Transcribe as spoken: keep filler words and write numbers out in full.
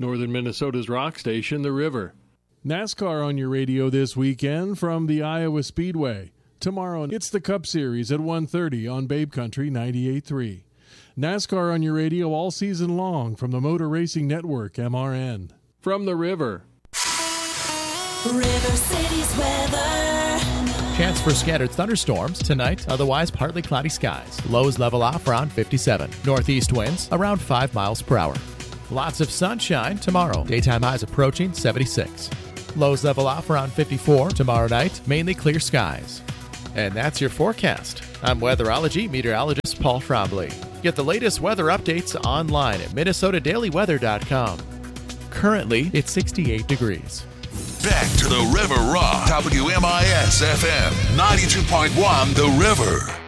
Northern Minnesota's rock station, The River. NASCAR on your radio this weekend from the Iowa Speedway. Tomorrow, it's the Cup Series at one thirty on Babe Country ninety-eight point three. NASCAR on your radio all season long from the Motor Racing Network, M R N. From The River. River City's weather. Chance for scattered thunderstorms tonight, otherwise partly cloudy skies. Lows level off around fifty-seven. Northeast winds around five miles per hour. Lots of sunshine tomorrow. Daytime highs approaching seventy-six. Lows level off around fifty-four. Tomorrow night, mainly clear skies. And that's your forecast. I'm weatherology meteorologist Paul Trombley. Get the latest weather updates online at minnesota daily weather dot com. Currently, it's sixty-eight degrees. Back to the River Rock. W M I S F M ninety-two point one The River.